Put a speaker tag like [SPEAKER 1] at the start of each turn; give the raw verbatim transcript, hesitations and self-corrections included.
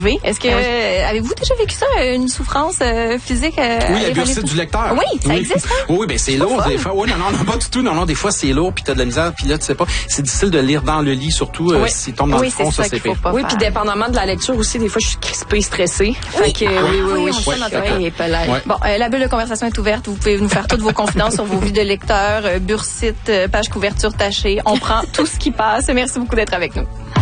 [SPEAKER 1] Est-ce que euh, avez-vous déjà vécu ça, une souffrance euh, physique? Euh,
[SPEAKER 2] oui, la bursite du lecteur.
[SPEAKER 1] Oui, ça
[SPEAKER 2] oui.
[SPEAKER 1] existe. Hein?
[SPEAKER 2] Oui, ben c'est lourd des fois. Oui, non, non, non, pas du tout. Non, non, des fois c'est lourd, puis t'as de la misère, puis là tu sais pas. C'est difficile de lire dans le lit, surtout euh,
[SPEAKER 1] oui.
[SPEAKER 2] s'il tombe dans
[SPEAKER 1] oui,
[SPEAKER 2] le front, ça,
[SPEAKER 1] ça
[SPEAKER 2] c'est
[SPEAKER 1] pire.
[SPEAKER 3] Oui, puis dépendamment de la lecture aussi, des fois je suis crispée, stressée.
[SPEAKER 1] Oui,
[SPEAKER 3] fait que,
[SPEAKER 1] ah,
[SPEAKER 3] oui, oui,
[SPEAKER 1] oui,
[SPEAKER 3] oui.
[SPEAKER 1] on
[SPEAKER 3] oui,
[SPEAKER 1] sent notre
[SPEAKER 3] oui,
[SPEAKER 1] oreille.
[SPEAKER 3] ouais.
[SPEAKER 1] Bon, euh, la bulle de conversation est ouverte. Vous pouvez nous faire toutes vos confidences sur vos vies de lecteur, euh, bursite, euh, page couverture tachée. On prend tout ce qui passe. Merci beaucoup d'être avec nous.